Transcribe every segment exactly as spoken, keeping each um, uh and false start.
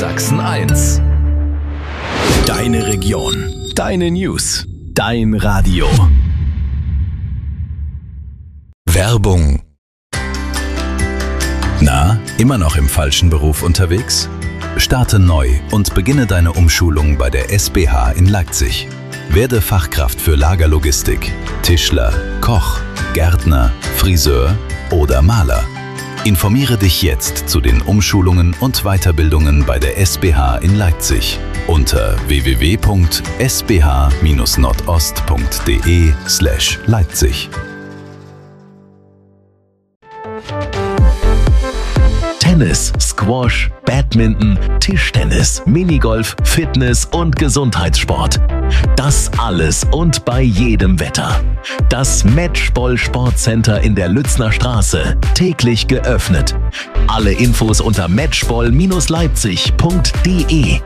Sachsen eins. Deine Region, deine News, dein Radio. Werbung. Na, immer noch im falschen Beruf unterwegs? Starte neu und beginne deine Umschulung bei der S B H in Leipzig. Werde Fachkraft für Lagerlogistik, Tischler, Koch, Gärtner, Friseur oder Maler. Informiere dich jetzt zu den Umschulungen und Weiterbildungen bei der S B H in Leipzig unter w w w punkt s b h dash nordost punkt d e slash Leipzig. Tennis, Squash, Badminton, Tischtennis, Minigolf, Fitness und Gesundheitssport. Das alles und bei jedem Wetter. Das Matchball Sportcenter in der Lützner Straße. Täglich geöffnet. Alle Infos unter matchball dash leipzig punkt d e.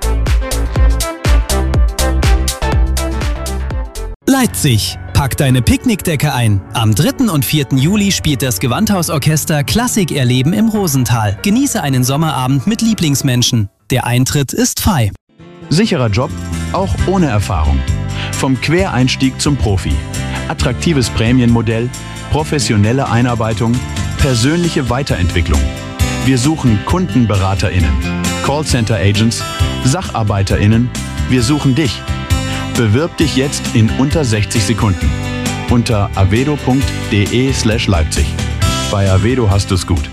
Leipzig. Pack deine Picknickdecke ein. Am dritten und vierten Juli spielt das Gewandhausorchester Klassik erleben im Rosental. Genieße einen Sommerabend mit Lieblingsmenschen. Der Eintritt ist frei. Sicherer Job, auch ohne Erfahrung. Vom Quereinstieg zum Profi. Attraktives Prämienmodell, professionelle Einarbeitung, persönliche Weiterentwicklung. Wir suchen KundenberaterInnen, Callcenter-Agents, SacharbeiterInnen. Wir suchen dich. Bewirb dich jetzt in unter sechzig Sekunden unter avedo punkt d e slash Leipzig. Bei Avedo hast du's gut.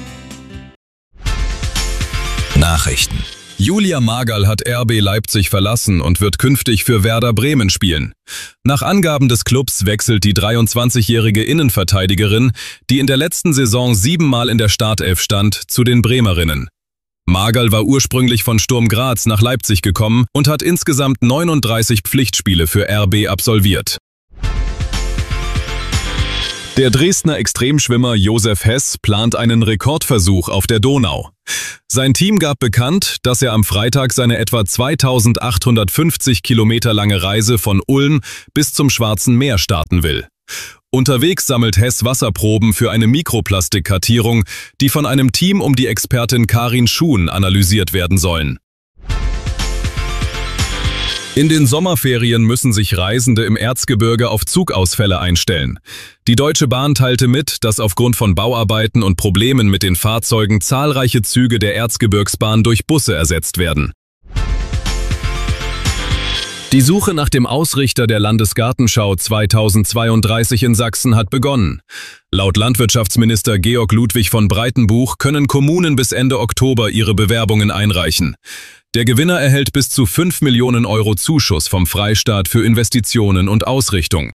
Nachrichten. Julia Magerl hat R B Leipzig verlassen und wird künftig für Werder Bremen spielen. Nach Angaben des Clubs wechselt die dreiundzwanzigjährige Innenverteidigerin, die in der letzten Saison siebenmal in der Startelf stand, zu den Bremerinnen. Magerl war ursprünglich von Sturm Graz nach Leipzig gekommen und hat insgesamt neununddreißig Pflichtspiele für R B absolviert. Der Dresdner Extremschwimmer Josef Hess plant einen Rekordversuch auf der Donau. Sein Team gab bekannt, dass er am Freitag seine etwa zweitausendachthundertfünfzig Kilometer lange Reise von Ulm bis zum Schwarzen Meer starten will. Unterwegs sammelt Hess Wasserproben für eine Mikroplastikkartierung, die von einem Team um die Expertin Karin Schuhn analysiert werden sollen. In den Sommerferien müssen sich Reisende im Erzgebirge auf Zugausfälle einstellen. Die Deutsche Bahn teilte mit, dass aufgrund von Bauarbeiten und Problemen mit den Fahrzeugen zahlreiche Züge der Erzgebirgsbahn durch Busse ersetzt werden. Die Suche nach dem Ausrichter der Landesgartenschau zweitausendzweiunddreißig in Sachsen hat begonnen. Laut Landwirtschaftsminister Georg Ludwig von Breitenbuch können Kommunen bis Ende Oktober ihre Bewerbungen einreichen. Der Gewinner erhält bis zu fünf Millionen Euro Zuschuss vom Freistaat für Investitionen und Ausrichtung.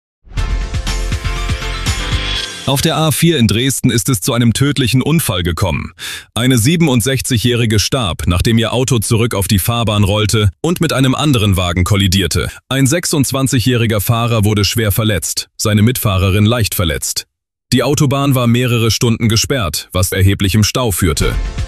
Auf der A vier in Dresden ist es zu einem tödlichen Unfall gekommen. Eine siebenundsechzigjährige starb, nachdem ihr Auto zurück auf die Fahrbahn rollte und mit einem anderen Wagen kollidierte. Ein sechsundzwanzigjähriger Fahrer wurde schwer verletzt, seine Mitfahrerin leicht verletzt. Die Autobahn war mehrere Stunden gesperrt, was erheblichem Stau führte.